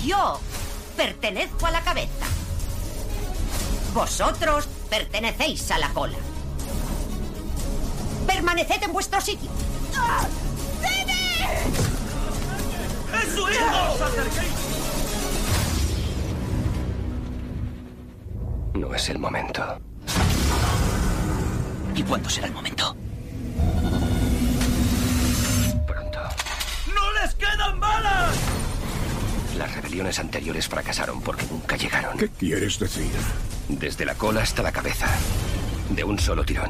Yo pertenezco a la cabeza. Vosotros pertenecéis a la cola. Permaneced en vuestro sitio. ¡Debe! ¡Es su hijo! No es el momento. ¿Y cuándo será el momento? Pronto. ¡No les quedan balas! Las rebeliones anteriores fracasaron porque nunca llegaron. ¿Qué quieres decir? Desde la cola hasta la cabeza. De un solo tirón.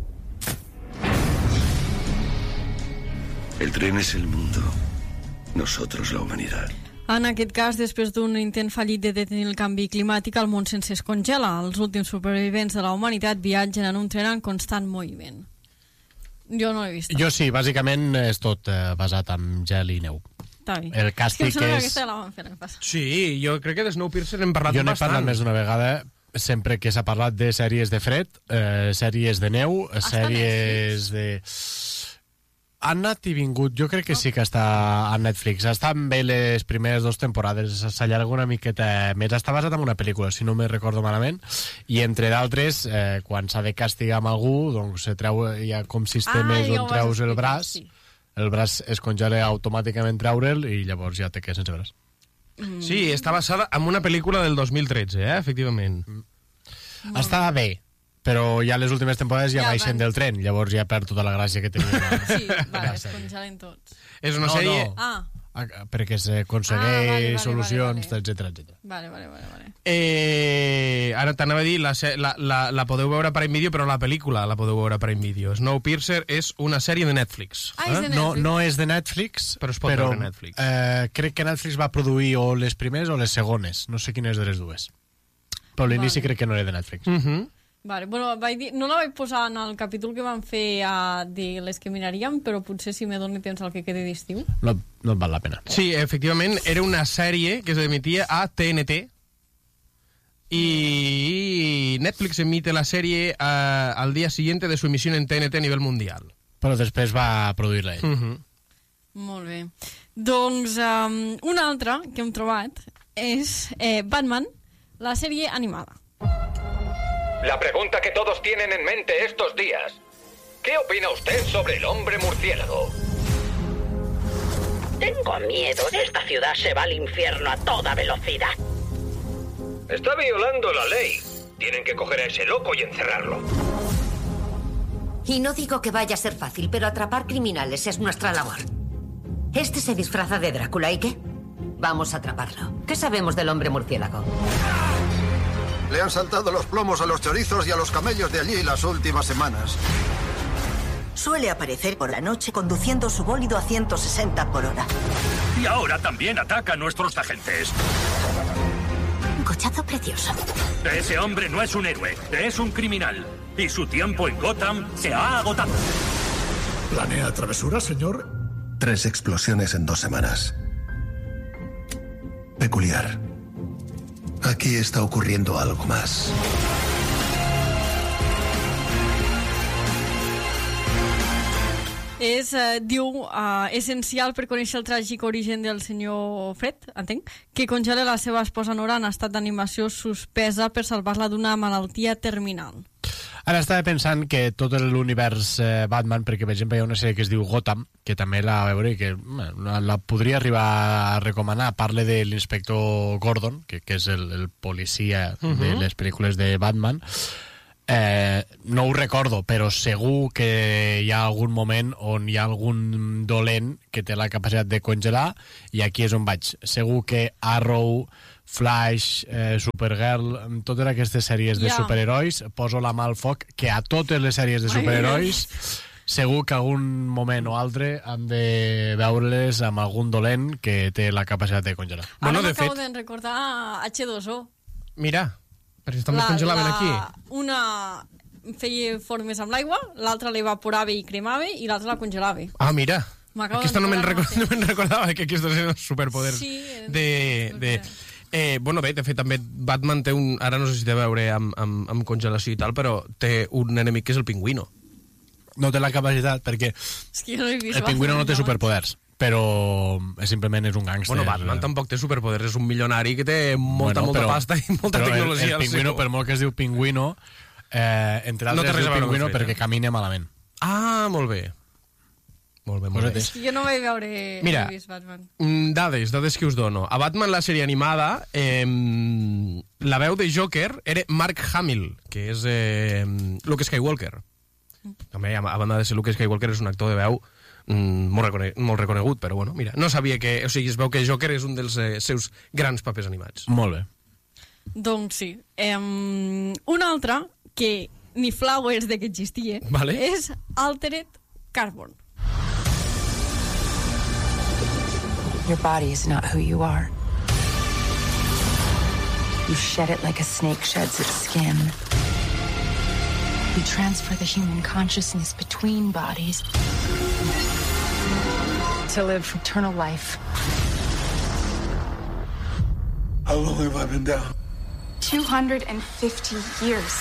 El tren es el mundo. Nosotros la humanidad. En aquest cas, després d'un intent fallit de detenir el canvi climàtic, el món sense es congela. Els últims supervivents de la humanitat viatgen en un tren en constant moviment. Jo no l'he vist. Jo sí, bàsicament és tot basat en gel i neu. Està bé. El càstig és que és... aquesta la van fer l'any passat. Sí, jo crec que de Snowpiercer hem parlat Jo n'he bastant. parlat més d'una vegada, sempre que s'ha parlat de sèries de fred, sèries de neu, sèries de... Han anat i vingut, jo crec que sí que està a Netflix. Estan bé les primeres 2 temporades, s'allarga una miqueta més. Està basat en una pel·lícula, si no me recordo malament, i entre d'altres, quan s'ha de castigar amb algú, doncs se treu, hi ha com sistemes on treus el braç, el braç es congela automàticament treure'l i llavors ja te quedes sense braç. Sí, està basada en una pel·lícula del 2013, efectivament. Està bé, però ja les últimes temporades ja baixen del tren, llavors ja perd tota la gràcia que tenia. Sí, vale, es congelen tots. És una sèrie... Perquè s'aconsegueix solucions, etcètera. Vale. Ara t'anava a dir, la podeu veure a Prime Video, però la pel·lícula la podeu veure a Prime Video. Snowpiercer és una sèrie de Netflix. És de Netflix. No és de Netflix, però es pot veure a Netflix. Crec que Netflix va produir o les primeres o les segones, no sé quina és de les dues. Però l'inici crec que no era de Netflix. Vale, bueno, no la vaig posar en el capítol que vam fer de les que miraríem, però potser si me doni temps al que quedi d'estiu. No et val la pena. Sí, efectivament, era una sèrie que s'emitia a TNT y Netflix emite la serie al día siguiente de su emisión en TNT a nivel mundial. Però després va produir-la ell. Molt bé. Doncs una altra que hem trobat és Batman, la sèrie animada. La pregunta que todos tienen en mente estos días. ¿Qué opina usted sobre el hombre murciélago? Tengo miedo. Esta ciudad se va al infierno a toda velocidad. Está violando la ley. Tienen que coger a ese loco y encerrarlo. Y no digo que vaya a ser fácil, pero atrapar criminales es nuestra labor. Este se disfraza de Drácula, ¿y qué? Vamos a atraparlo. ¿Qué sabemos del hombre murciélago? Le han saltado los plomos a los chorizos y a los camellos de allí las últimas semanas. Suele aparecer por la noche conduciendo su bólido a 160 por hora. Y ahora también ataca a nuestros agentes. Un cochazo precioso. Ese hombre no es un héroe, es un criminal. Y su tiempo en Gotham se ha agotado. ¿Planea travesuras, señor? 3 explosiones en 2 semanas. Peculiar. Aquí está ocurriendo algo más. Diu, essencial per conèixer el tràgic origen del senyor Fred, entenc, que congela la seva esposa Nora en estat d'animació suspesa per salvar-la d'una malaltia terminal. Ara estava pensant que tot l'univers Batman, perquè per exemple hi ha una sèrie que es diu Gotham, que també la veuré i que la podria arribar a recomanar. Parla de l'inspector Gordon, que és el policia de les pel·lícules de Batman. No ho recordo, però segur que hi ha algun moment on hi ha algun dolent que té la capacitat de congelar, i aquí és on vaig. Segur que Arrow, Flash, Supergirl, totes aquestes sèries de superherois, poso la mà al foc, que a totes les sèries de superherois segur que algun moment o altre hem de veure-les amb algun dolent que té la capacitat de congelar. Ara m'acabo de recordar H2O. Mira, perquè també es congelaven aquí. Una feia formes amb l'aigua, l'altra l'evaporava i cremava i l'altra la congelava. Ah, mira. Aquesta no me'n recordava, que aquests eren els superpoders de... Bueno, bé, de fet, també Batman té un... Ara no sé si té a veure amb congelació i tal, però té un enemic que és el pingüino. No té la capacitat, perquè el pingüino no té superpoders. però simplement és un gàngster. Bueno, Batman tampoc té superpoders, és un milionari que té molta pasta i molta tecnologia. El pingüino, per molt que es diu pingüino, entre altres es diu pingüino perquè camina malament. Ah, molt bé. Molt bé. Jo no vaig veure... Mira, Batman. Dades que us dono. A Batman, la sèrie animada, la veu de Joker era Mark Hamill, que és Luke Skywalker. També, a banda de ser Luke Skywalker, és un actor de veu molt reconegut, però bueno, mira, no sabia que... O sigui, es veu que Joker és un dels seus grans papers animats. Molt bé. Doncs sí. Un altre, que ni Flowers de que existia, és Altered Carbon. Your body is not who you are. You shed it like a snake sheds its skin. We transfer the human consciousness between bodies to live eternal life. How long have I been down? 250 years.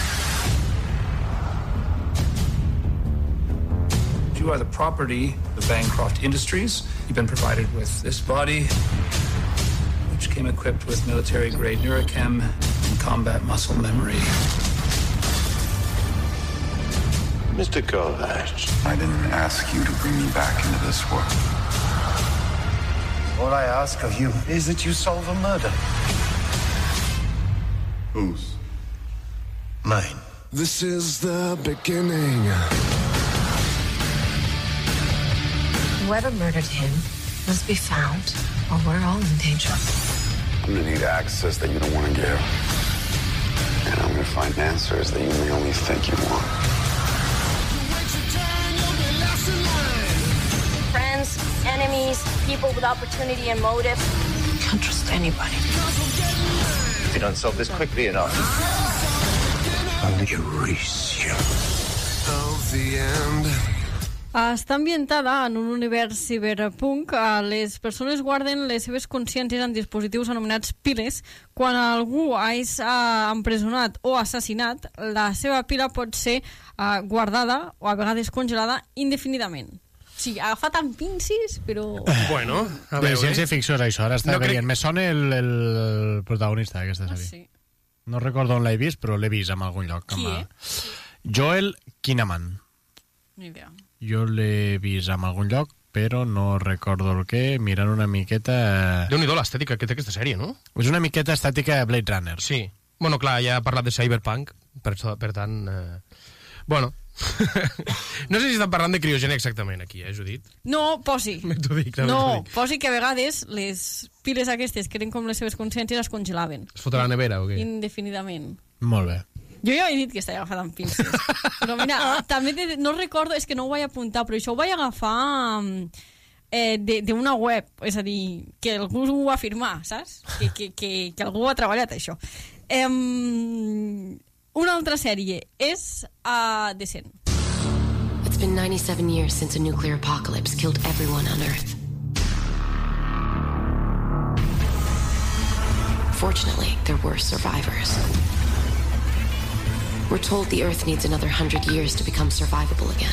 You are the property of Bancroft Industries. You've been provided with this body, which came equipped with military-grade neurochem and combat muscle memory. Mr. Kovacs, I didn't ask you to bring me back into this world. All I ask of you is that you solve a murder. Whose? Mine. This is the beginning. Whoever murdered him must be found, or we're all in danger. I'm gonna need access that you don't want to give. And I'm gonna find answers that you may only think you want. Friends, enemies, people with opportunity and motive. Can't trust anybody. If you don't solve this quickly enough, I'll erase you. Of the end. Està ambientada en un univers ciberpunk. Les persones guarden les seves consciències en dispositius anomenats piles. Quan algú és empresonat o assassinat, la seva pila pot ser guardada o a vegades congelada indefinidament. Sí, agafat amb pinces, però... Bueno, a veure... De ciència-ficció és això, ara està veient. Me sona el protagonista d'aquesta sèrie. Sí. No recordo on l'he vist, però l'he vist en algun lloc. Qui Joel Kinnaman. Ni idea. Jo l'he vist en algun lloc, però no recordo el què, mirant una miqueta... Déu-n'hi-do l'estètica que té aquesta sèrie, no? És una miqueta estètica Blade Runner. Sí. Bueno, clar, ja ha parlat de Cyberpunk, per tant... Bueno... No sé si estan parlant de criogènia exactament, aquí, Judit? No, posi. T'ho dic. Posi que a vegades les piles aquestes, que eren com les seves consciències, es congelaven. Es fot a la nevera, o què? Indefinidament. Molt bé. Jo ja he dit que estava agafat amb pinces. Però mira, també no recordo, és que no ho vaig apuntar, però això ho vaig agafar d'una web, és a dir, que algú ho va afirmar, saps? Que algú ha treballat això. Una altra sèrie és Descent. It's been 97 years since a nuclear apocalypse killed everyone on Earth. Fortunately, there were survivors. We're told the Earth needs another 100 years to become survivable again.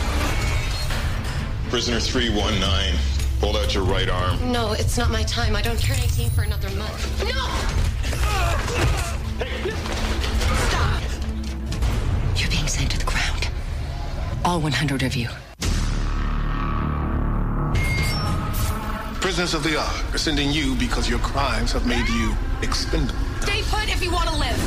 Prisoner 319, hold out your right arm. No, it's not my time. I don't turn 18 for another month. No! Stop! You're being sent to the ground. All 100 of you. Prisoners of the Ark are sending you because your crimes have made you expendable. Stay put if you want to live.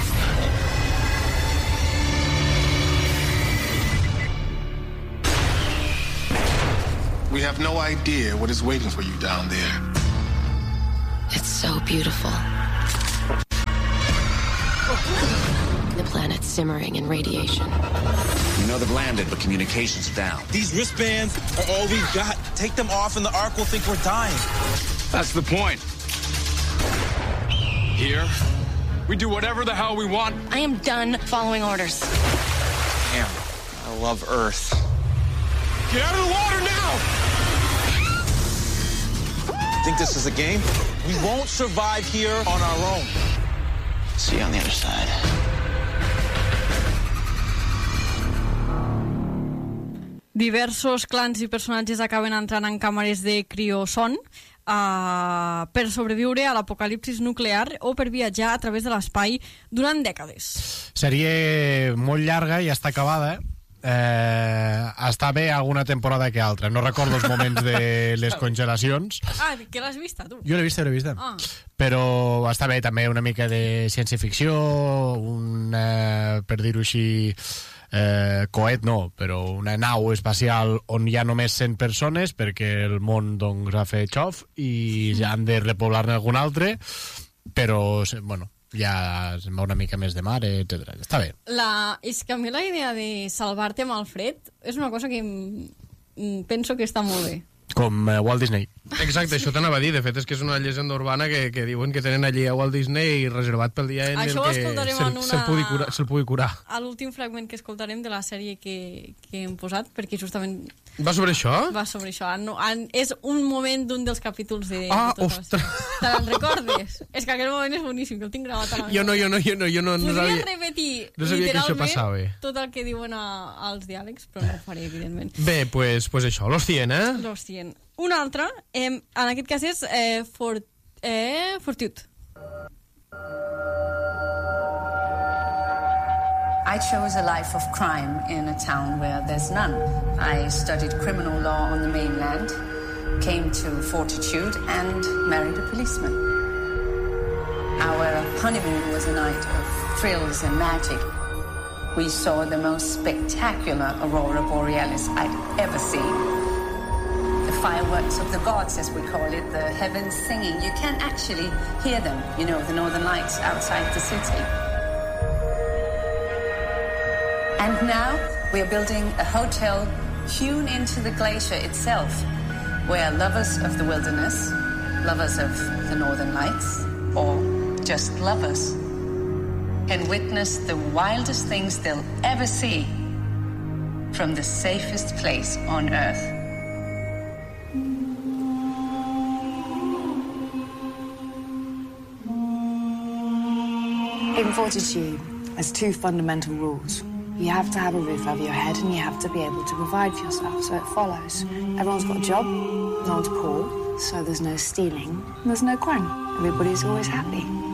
We have no idea what is waiting for you down there. It's so beautiful. The planet's simmering in radiation. You know they've landed, but communications are down. These wristbands are all we've got. Take them off and the Ark will think we're dying. That's the point. Here, we do whatever the hell we want. I am done following orders. Damn, I love Earth. Get out of the water now! Think this is a game? We won't survive here on our own. See you on the other side. Diversos clans i personatges acaben entrant en càmeres de crioson per sobreviure a l'apocalipsis nuclear o per viatjar a través de l'espai durant dècades. Sèrie molt llarga i està acabada, està bé alguna temporada que altra. No recordo els moments de les congelacions. Que l'has vista, tu? Jo l'he vista. Però està bé també una mica de ciència-ficció, per dir-ho així, coet no, però una nau espacial on hi ha només 100 persones perquè el món doncs ha fet xof i ja han de repoblar-ne algun altre, però bueno, ja se'n va una mica més de mar, etc. Està bé. És que a mi la idea de salvar-te amb el fred és una cosa que penso que està molt bé. Com Walt Disney. Exacte, això t'anava a dir. De fet, és que és una llegenda urbana que diuen que tenen allí a Walt Disney reservat pel dia en això el que se'l pugui curar. A l'últim fragment que escoltarem de la sèrie que hem posat, perquè justament... Va sobre això? Va sobre això. És un moment d'un dels capítols de ostres! Te te'n recordes? És que aquell moment és boníssim, que el tinc gravat a la meva. Jo no podria repetir literalment tot el que diuen als diàlegs, però no ho faré, evidentment. Bé, pues això, Los 100, eh? Los 100. Una altra, en aquest cas és Fortitude. I chose a life of crime in a town where there's none. I studied criminal law on the mainland, came to Fortitude, and married a policeman. Our honeymoon was a night of thrills and magic. We saw the most spectacular aurora borealis I'd ever seen. The fireworks of the gods, as we call it, the heavens singing. You can actually hear them, the northern lights outside the city. And now we're building a hotel hewn into the glacier itself, where lovers of the wilderness, lovers of the northern lights, or just lovers, can witness the wildest things they'll ever see from the safest place on Earth. In Fortitude, there's two fundamental rules. You have to have a roof over your head and you have to be able to provide for yourself, so it follows. Everyone's got a job, no one's poor, so there's no stealing, and there's no crime. Everybody's always happy.